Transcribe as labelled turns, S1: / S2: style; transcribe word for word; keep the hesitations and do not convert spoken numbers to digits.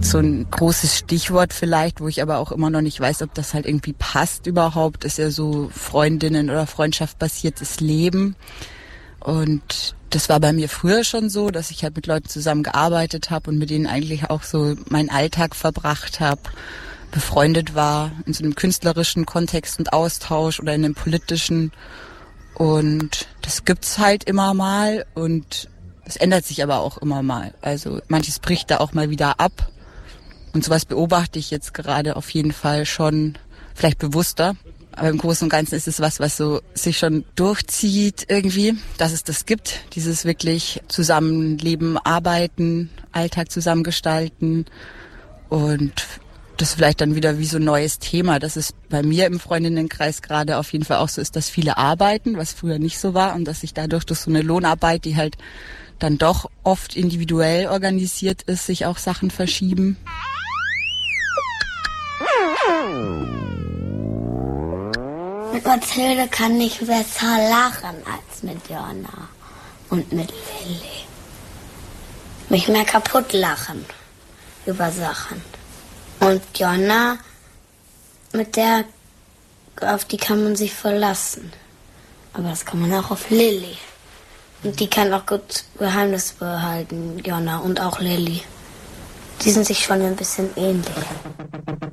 S1: So ein großes Stichwort vielleicht, wo ich aber auch immer noch nicht weiß, ob das halt irgendwie passt überhaupt, ist ja so Freundinnen- oder Freundschaft basiertes Leben. Und das war bei mir früher schon so, dass ich halt mit Leuten zusammengearbeitet habe und mit denen eigentlich auch so meinen Alltag verbracht habe, befreundet war in so einem künstlerischen Kontext und Austausch oder in einem politischen. Und das gibt's halt immer mal und es ändert sich aber auch immer mal. Also manches bricht da auch mal wieder ab. Und sowas beobachte ich jetzt gerade auf jeden Fall schon, vielleicht bewusster. Aber im Großen und Ganzen ist es was, was so sich schon durchzieht irgendwie, dass es das gibt. Dieses wirklich Zusammenleben, Arbeiten, Alltag zusammengestalten. Und das ist vielleicht dann wieder wie so ein neues Thema. Das ist bei mir im Freundinnenkreis gerade auf jeden Fall auch so ist, dass viele arbeiten, was früher nicht so war. Und dass sich dadurch durch so eine Lohnarbeit, die halt dann doch oft individuell organisiert ist, sich auch Sachen verschieben.
S2: Mit Mathilde kann ich besser lachen als mit Jonna und mit Lilly. Mich mehr kaputt lachen über Sachen. Und Jonna, mit der, auf die kann man sich verlassen. Aber das kann man auch auf Lilly. Und die kann auch gut Geheimnis behalten, Jonna und auch Lilly. Die sind sich schon ein bisschen ähnlich.